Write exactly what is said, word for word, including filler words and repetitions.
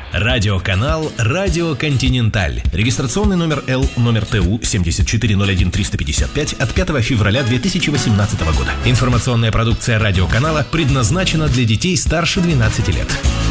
Радиоканал «Радио Континенталь». Регистрационный номер Л, номер Т У семьдесят четыре ноль один триста пятьдесят пять от пятого февраля две тысячи восемнадцатого года. Информационная продукция радиоканала предназначена для детей старше двенадцати лет.